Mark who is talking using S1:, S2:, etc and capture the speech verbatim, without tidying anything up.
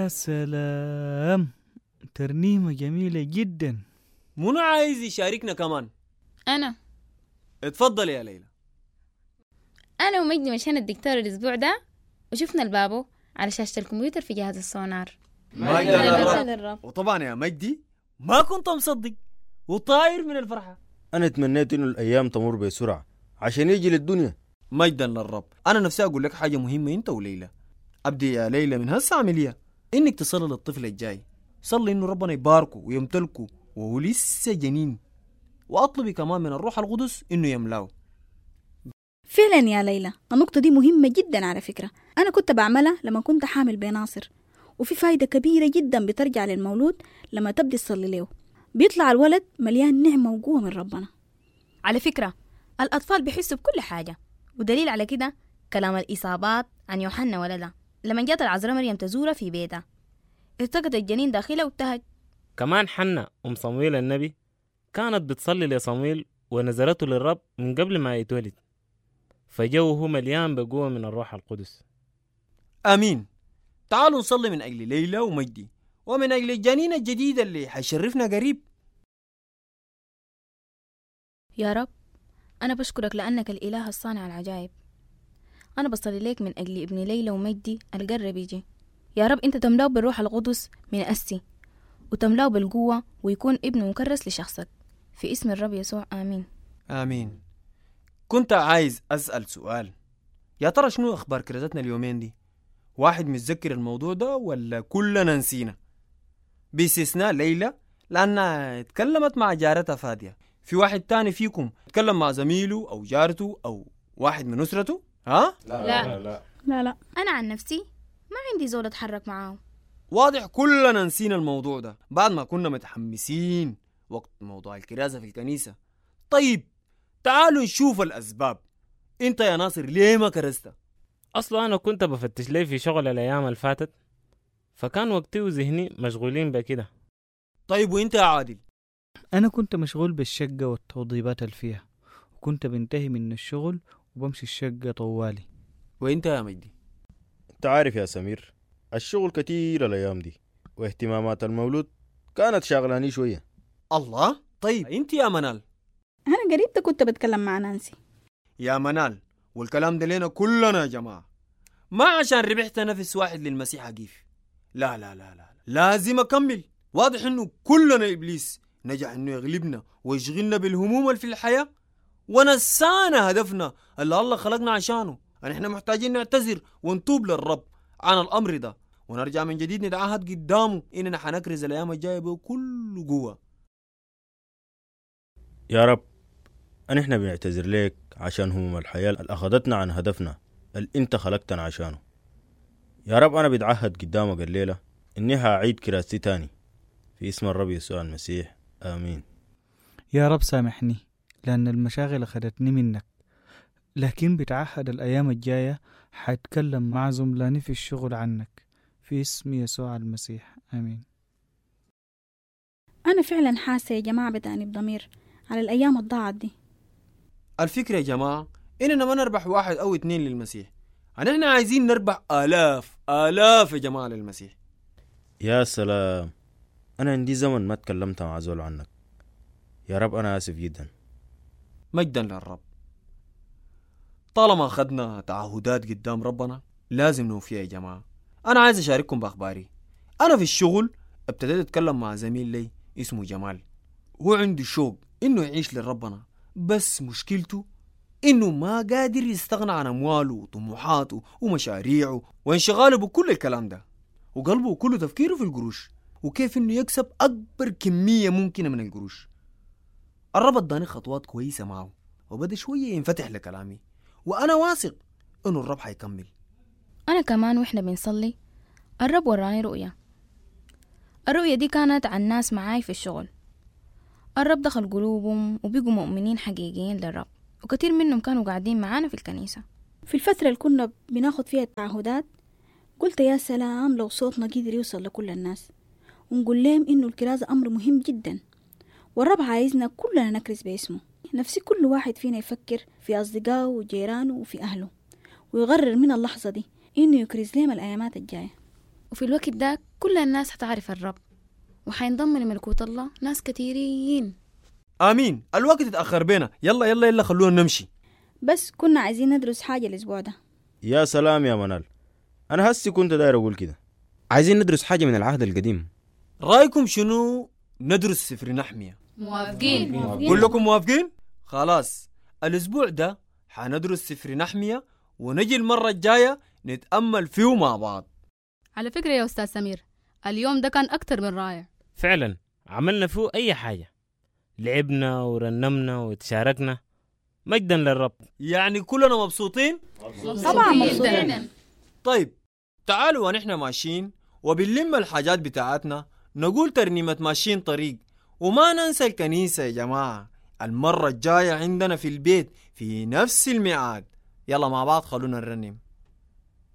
S1: يا سلام، ترنيمة جميلة جدا.
S2: منو عايز يشاركنا كمان؟
S3: أنا.
S2: اتفضل يا ليلى.
S3: أنا ومجدي مشينا الدكتور الأسبوع ده وشفنا البابو على شاشة الكمبيوتر في جهاز السونار.
S2: مجد للرب. وطبعا يا مجدي ما كنت مصدق وطاير من الفرحة.
S4: أنا تمنيت إنه الأيام تمر بسرعة عشان يجي للدنيا.
S2: مجدا للرب. أنا نفسي أقول لك حاجة مهمة أنت وليلى. أبدي يا ليلى من هسه عملية إنك تصلي للطفل الجاي، صلي إنه ربنا يباركه ويمتلكه وهو لسه جنين، وأطلبي كمان من الروح القدس إنه يملاه.
S5: فعلا يا ليلى، النقطة دي مهمة جدا على فكرة. أنا كنت بعملها لما كنت حامل بناصر، وفي فايدة كبيرة جدا بترجع للمولود لما تبدي تصلي له، بيطلع الولد مليان نعمة وقوة من ربنا.
S6: على فكرة الأطفال بيحسوا بكل حاجة، ودليل على كده كلام الإصابات عن يوحنا ولدها لما جات العذراء مريم تزورها في بيتها، ارتقت الجنين داخلها وابتهج.
S7: كمان حنا أم صمويل النبي كانت بتصلي لصمويل ونزلته للرب من قبل ما يتولد، فجوه مليان بقوة من الروح القدس.
S2: آمين. تعالوا نصلي من أجل ليلى ومجدي ومن أجل الجنين الجديد اللي حيشرفنا قريب.
S6: يا رب أنا بشكرك لأنك الإله الصانع العجائب. أنا بصلي لك من أجل ابن ليلى ومجدي القرب يجي. يا رب أنت تملاه بالروح القدس من أسي، وتملاه بالقوة ويكون ابن مكرس لشخصك، في اسم الرب يسوع آمين.
S2: آمين. كنت عايز أسأل سؤال، يا ترى شنو أخبار كرازتنا اليومين دي؟ واحد متذكر الموضوع ده ولا كلنا نسينا؟ باستثناء ليلى لأنها اتكلمت مع جارتها فادية. في واحد تاني فيكم اتكلم مع زميله أو جارته أو واحد من أسرته؟ ها؟
S3: لا
S6: لا
S3: لا,
S6: لا. لا, لا. أنا عن نفسي ما عندي زول أتحرك معاه.
S2: واضح كلنا نسينا الموضوع ده بعد ما كنا متحمسين وقت موضوع الكرازة في الكنيسة. طيب تعالوا نشوف الأسباب. انت يا ناصر ليه ما كرزت؟
S7: أصلا أنا كنت بفتش لي في شغل الأيام الفاتت، فكان وقتي وذهني مشغولين بكده.
S2: طيب وانت يا عادل؟
S1: أنا كنت مشغول بالشقة والتوضيبات اللي فيها، وكنت بنتهي من الشغل وبمشي الشقة طوالي.
S2: وانت يا مجدي؟
S4: انت عارف يا سمير، الشغل كتير الأيام دي واهتمامات المولود كانت شاغلاني شوية.
S2: الله. طيب انت يا منال؟
S5: أنا قريب ده كنت بتكلم مع نانسي.
S2: يا منال، والكلام ده لنا كلنا يا جماعة، ما عشان ربحت نفس واحد للمسيح أقيف. لا لا لا لا لازم أكمل. واضح إنه كلنا إبليس نجح إنه يغلبنا ويشغلنا بالهموم اللي في الحياة ونسانا هدفنا اللي الله خلقنا عشانه. نحن محتاجين نعتذر ونتوب للرب عن الأمر ده ونرجع من جديد نتعهد قدامه إننا حنكرز الأيام الجاية بكل قوة.
S4: يا رب نحن بنعتذر لك عشان هموم الحياة اللي أخذتنا عن هدفنا اللي انت خلقتنا عشانه. يا رب أنا بتعهد قدامك الليلة إني هعيد كراستي تاني في اسم الرب يسوع المسيح آمين.
S1: يا رب سامحني لأن المشاغل أخذتني منك، لكن بتعهد الأيام الجاية حاتكلم مع زملاني في الشغل عنك في اسم يسوع المسيح آمين.
S5: أنا فعلا حاسة يا جماعة بتأني بضمير على الأيام الضاعت دي.
S2: الفكرة يا جماعة إننا ما نربح واحد أو اتنين للمسيح، نحن عايزين نربح آلاف آلاف يا جماعة للمسيح.
S4: يا سلام، أنا عندي زمن ما تكلمت مع زول عنك. يا رب أنا آسف جدا.
S2: مجدا للرب. طالما أخذنا تعهدات قدام ربنا لازم نوفيها يا جماعة. أنا عايز أشارككم بأخباري. أنا في الشغل ابتديت أتكلم مع زميل لي اسمه جمال، هو عنده شوق إنه يعيش لربنا، بس مشكلته إنه ما قادر يستغنى عن أمواله وطموحاته ومشاريعه وانشغاله بكل الكلام ده، وقلبه كله تفكيره في القروش وكيف إنه يكسب أكبر كمية ممكنة من القروش. الرب اداني خطوات كويسة معه وبدأ شوية ينفتح لكلامي، وأنا واثق إنه الرب حيكمل.
S6: أنا كمان وإحنا بنصلي الرب وراني رؤية. الرؤية دي كانت عن ناس معاي في الشغل. الرب دخل قلوبهم وبقوا مؤمنين حقيقيين للرب، وكثير منهم كانوا قاعدين معانا في الكنيسة.
S5: في الفترة اللي كنا بناخد فيها التعهدات قلت يا سلام لو صوتنا قدر يوصل لكل الناس ونقول لهم إنه الكرازة أمر مهم جدا، والرب عايزنا كلنا نكرز باسمه. نفسي كل واحد فينا يفكر في أصدقائه وجيرانه وفي أهله، ويغرر من اللحظة دي إنه يكرز لهم الأيامات الجاية.
S3: وفي الوقت ده كل الناس هتعرف الرب، وحينضم لملكوت الله ناس كتيرين.
S2: آمين. الوقت اتأخر بينا، يلا يلا يلا خلونا نمشي.
S5: بس كنا عايزين ندرس حاجة الأسبوع ده.
S4: يا سلام يا منال، أنا هسي كنت داير أقول كده.
S8: عايزين ندرس حاجة من العهد القديم.
S2: رأيكم شنو ندرس سفر نحمية؟
S3: موافقين.
S2: كلكم موافقين؟ خلاص، الأسبوع ده حندرس سفر نحمية، ونجي المرة الجاية نتأمل فيه مع بعض.
S9: على فكرة يا أستاذ سمير، اليوم ده كان أكتر من رائع.
S7: فعلا عملنا فيه أي حاجة، لعبنا ورنمنا وتشاركنا، مجدا للرب.
S2: يعني كلنا مبسوطين؟
S5: طبعا مبسوطين.
S2: طيب تعالوا ونحن ماشيين وبنلم الحاجات بتاعتنا نقول ترنيمة ماشيين طريق، وما ننسى الكنيسة يا جماعة. المرة الجاية عندنا في البيت في نفس الميعاد. يلا مع بعض خلونا نرنم.